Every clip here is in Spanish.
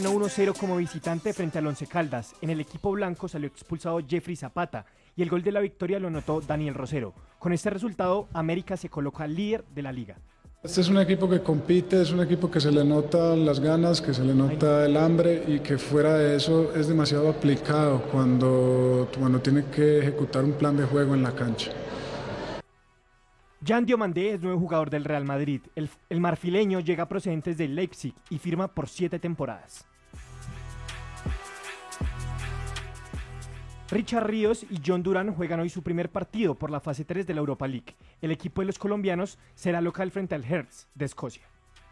1-0 como visitante frente al Once Caldas. En el equipo blanco salió expulsado Jeffrey Zapata y el gol de la victoria lo anotó Daniel Rosero. Con este resultado, América se coloca líder de la liga. Este es un equipo que compite, es un equipo que se le nota las ganas, que se le nota el hambre y que fuera de eso es demasiado aplicado cuando tiene que ejecutar un plan de juego en la cancha. Jan Diomandé es nuevo jugador del Real Madrid. El marfileño llega procedente del Leipzig y firma por 7 temporadas. Richard Ríos y John Durán juegan hoy su primer partido por la fase 3 de la Europa League. El equipo de los colombianos será local frente al Hearts de Escocia.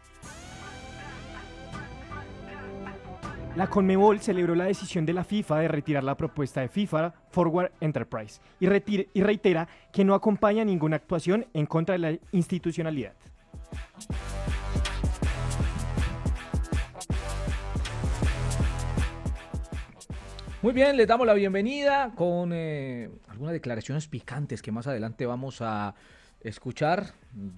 La Conmebol celebró la decisión de la FIFA de retirar la propuesta de FIFA Forward Enterprise y reitera que no acompaña ninguna actuación en contra de la institucionalidad. Muy bien, les damos la bienvenida con algunas declaraciones picantes que más adelante vamos a escuchar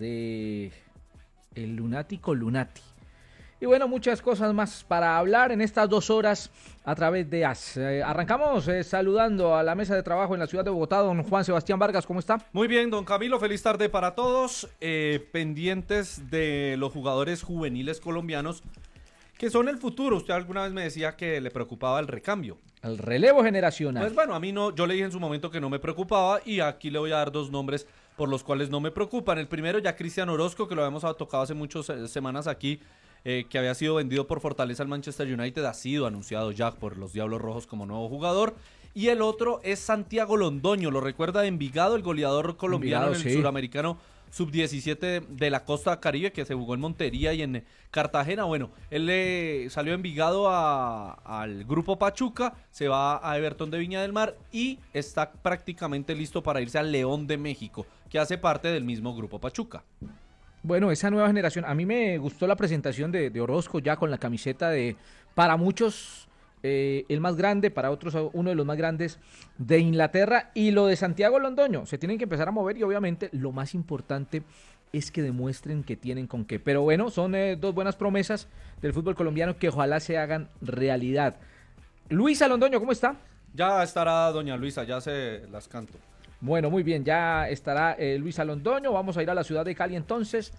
de el lunático Lunati. Y bueno, muchas cosas más para hablar en estas 2 horas a través de AS. Arrancamos saludando a la mesa de trabajo en la ciudad de Bogotá, don Juan Sebastián Vargas, ¿cómo está? Muy bien, don Camilo, feliz tarde para todos. Pendientes de los jugadores juveniles colombianos, que son el futuro. Usted alguna vez me decía que le preocupaba el recambio. El relevo generacional. Pues bueno, a mí no, yo le dije en su momento que no me preocupaba y aquí le voy a dar 2 nombres por los cuales no me preocupan. El primero ya Cristian Orozco, que lo habíamos tocado hace muchas semanas aquí, que había sido vendido por Fortaleza al Manchester United, ha sido anunciado ya por los Diablos Rojos como nuevo jugador. Y el otro es Santiago Londoño, lo recuerda de Envigado, el goleador colombiano en el sí. Suramericano Sub-17 de la Costa Caribe, que se jugó en Montería y en Cartagena. Bueno, él salió Envigado al Grupo Pachuca, se va a Everton de Viña del Mar y está prácticamente listo para irse al León de México, que hace parte del mismo Grupo Pachuca. Bueno, esa nueva generación, a mí me gustó la presentación de Orozco ya con la camiseta de, para muchos, el más grande, para otros uno de los más grandes de Inglaterra, y lo de Santiago Londoño, se tienen que empezar a mover y obviamente lo más importante es que demuestren que tienen con qué. Pero bueno, son 2 buenas promesas del fútbol colombiano que ojalá se hagan realidad. Luisa Londoño, ¿cómo está? Ya estará doña Luisa, ya se las canto. Bueno, muy bien, ya estará Luisa Londoño. Vamos a ir a la ciudad de Cali entonces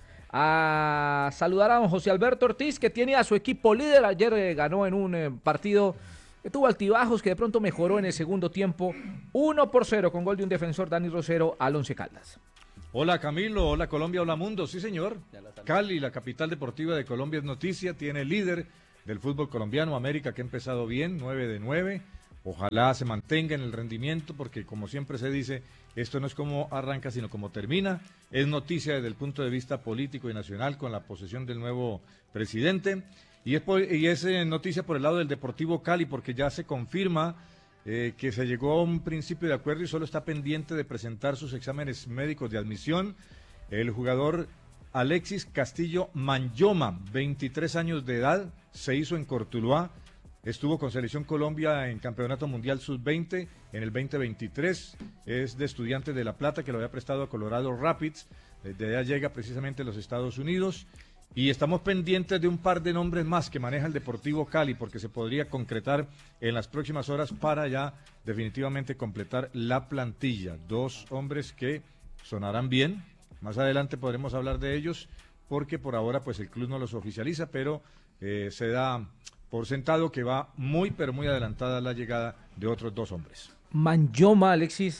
a saludar a don José Alberto Ortiz, que tiene a su equipo líder. Ayer ganó en un partido que tuvo altibajos, que de pronto mejoró en el segundo tiempo, 1-0 con gol de un defensor, Dani Rosero, al Once Caldas. Hola Camilo, hola Colombia, hola mundo, sí señor. Cali, la capital deportiva de Colombia, es noticia, tiene líder del fútbol colombiano, América, que ha empezado bien, 9 de 9. Ojalá se mantenga en el rendimiento, porque como siempre se dice, esto no es como arranca, sino como termina. Es noticia desde el punto de vista político y nacional con la posesión del nuevo presidente. Y es noticia por el lado del Deportivo Cali, porque ya se confirma que se llegó a un principio de acuerdo y solo está pendiente de presentar sus exámenes médicos de admisión. El jugador Alexis Castillo Manyoma, 23 años de edad, se hizo en Cortuluá. Estuvo con Selección Colombia en Campeonato Mundial Sub-20 en el 2023. Es de Estudiantes de La Plata, que lo había prestado a Colorado Rapids. Desde allá llega precisamente a los Estados Unidos. Y estamos pendientes de un par de nombres más que maneja el Deportivo Cali, porque se podría concretar en las próximas horas para ya definitivamente completar la plantilla. 2 hombres que sonarán bien. Más adelante podremos hablar de ellos, porque por ahora pues el club no los oficializa, pero se da por sentado que va muy, pero muy adelantada la llegada de otros 2 hombres. Manyoma, Alexis,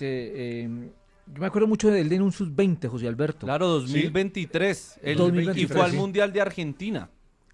yo me acuerdo mucho de él en un sub-20, José Alberto. Claro, 2023, Sí. Y fue al Mundial de Argentina.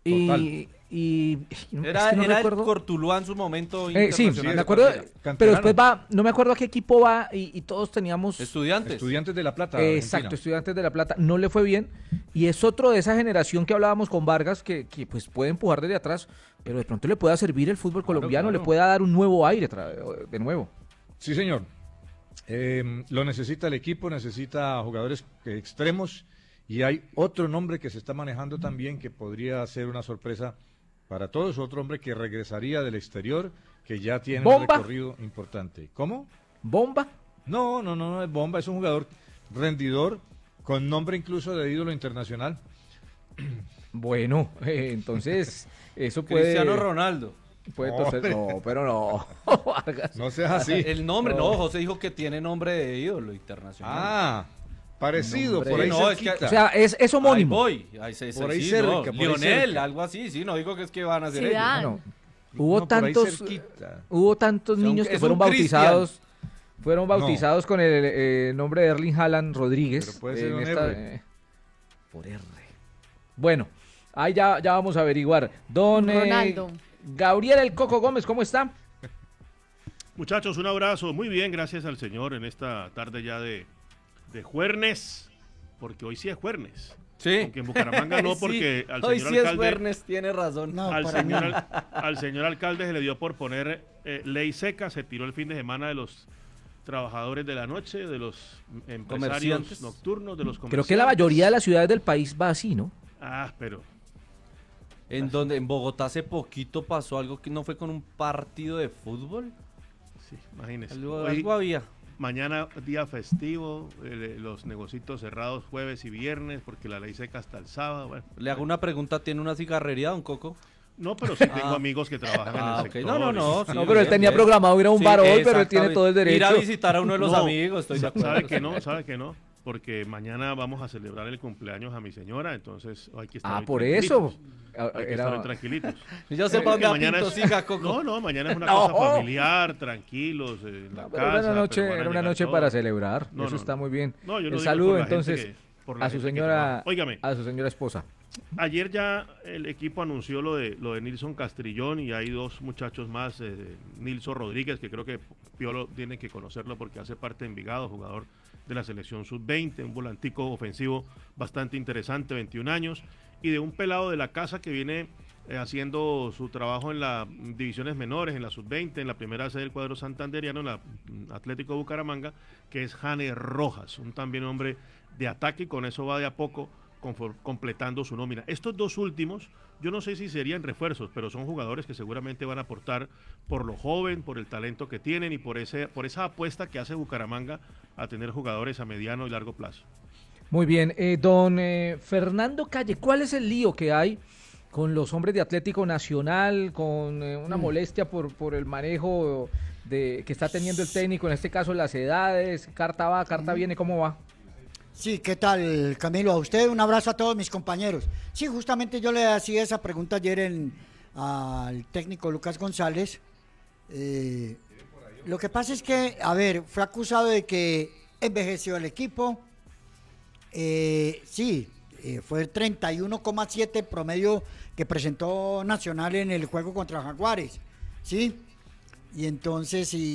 Era el Cortuluá en su momento sí, internacional. me acuerdo, canterano. pero después no me acuerdo a qué equipo va y todos teníamos... Estudiantes de La Plata. Exacto, Estudiantes de La Plata. No le fue bien y es otro de esa generación que hablábamos con Vargas que pues puede empujar desde atrás, pero de pronto le pueda servir el fútbol colombiano, le pueda dar un nuevo aire de nuevo. Sí, señor. Lo necesita el equipo, necesita jugadores extremos. Y hay otro nombre que se está manejando también que podría ser una sorpresa para todos, otro hombre que regresaría del exterior, que ya tiene un recorrido importante. ¿Cómo? ¿Bomba? No es Bomba, es un jugador rendidor, con nombre incluso de ídolo internacional. Bueno, entonces eso puede... Cristiano Ronaldo. Puede No, torcer- hombre. no, pero no. Vargas. No seas así. El nombre, no, José dijo que tiene nombre de ídolo internacional. Ah, parecido, Nombre. por ahí No, es que- cerquita. O sea, es homónimo. Ahí voy. Ahí Por ahí sí, cerca, no, por ahí Lionel, cerca. algo así, sí, no digo que es que van a hacer ellos. Zidane. Bueno, hubo No, por ahí tantos, cerquita. hubo tantos O sea, niños que es fueron un Cristian. bautizados con el nombre de Erling Haaland Rodríguez. Pero puede ser en un esta, R. por R. Bueno, ahí ya vamos a averiguar. Don Ronaldo. Gabriel El Coco Gómez, ¿cómo está? Muchachos, un abrazo. Muy bien, gracias al Señor en esta tarde ya de jueves, porque hoy sí es jueves. Sí. Aunque en Bucaramanga no, Sí, porque al hoy señor sí es alcalde, viernes, tiene razón. No, al para mí. al señor alcalde se le dio por poner ley seca, se tiró el fin de semana de los trabajadores de la noche, de los empresarios Comerciantes. nocturnos, de los Creo comerciantes. que la mayoría de las ciudades del país va así, ¿no? Ah, pero En Bogotá hace poquito pasó algo que no fue con un partido de fútbol. sí, imagínese. Algo, Hoy, algo había. mañana día festivo, los negocios cerrados jueves y viernes, porque la ley seca hasta el sábado. Bueno, Le hago una pregunta, ¿tiene una cigarrería, don Coco? no, pero sí tengo amigos que trabajan en Ah, el ok. sector. No, sí, No, pero él bien, tenía bien. programado ir a un Sí, bar hoy, pero él tiene exactamente. todo el derecho. Ir a visitar a uno de los No, amigos, estoy de acuerdo. ¿Sabe que no? Porque mañana vamos a celebrar el cumpleaños a mi señora, entonces hay que estar Ah, hoy por tranquilitos. eso. Hay que estar hoy tranquilitos. Yo sé para Porque dónde apunto, siga, Coco. No, mañana es una No. cosa familiar, tranquilos, en la No, casa. pero era una noche, pero van a era una llegar noche todos. para celebrar. No, Eso no, está no. muy bien. No, yo lo El digo saludo por la gente entonces por la a su gente que señora, trabaja. Óigame. a su señora esposa. Ayer ya el equipo anunció lo de Nilson Castrillón y hay dos muchachos más, Nilson Rodríguez, que creo que Piolo tiene que conocerlo porque hace parte de Envigado, jugador de la selección sub-20, un volantico ofensivo bastante interesante, 21 años, y de un pelado de la casa que viene haciendo su trabajo en las divisiones menores, en la sub-20, en la primera sede del cuadro santanderiano, en la Atlético Bucaramanga, que es Jane Rojas, un también hombre de ataque, y con eso va de a poco completando su nómina. Estos dos últimos, yo no sé si serían refuerzos, pero son jugadores que seguramente van a aportar por lo joven, por el talento que tienen y por esa apuesta que hace Bucaramanga a tener jugadores a mediano y largo plazo. Muy bien, don Fernando Calle, ¿cuál es el lío que hay con los hombres de Atlético Nacional, con una molestia por el manejo que está teniendo el técnico, en este caso las edades, carta va, carta viene, ¿cómo va? Sí, ¿qué tal, Camilo? A usted un abrazo a todos mis compañeros. Sí, justamente yo le hacía esa pregunta ayer al técnico Lucas González. Lo que pasa es que, a ver, fue acusado de que envejeció el equipo. Sí, fue el 31,7 promedio que presentó Nacional en el juego contra Jaguares. Sí, y entonces...